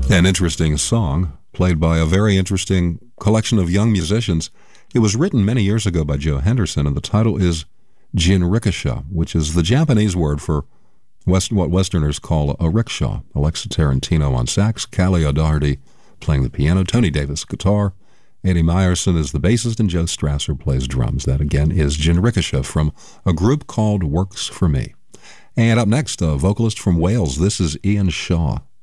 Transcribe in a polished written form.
An interesting song played by a very interesting collection of young musicians. It was written many years ago by Joe Henderson, and the title is Jinrikisha, which is the Japanese word for what Westerners call a rickshaw. Alexa Tarantino on sax, Callie O'Doherty playing the piano, Tony Davis guitar, Eddie Meyerson is the bassist, and Joe Strasser plays drums. That, again, is Jinrikisha from a group called Works For Me. And up next, a vocalist from Wales. This is Ian Shaw.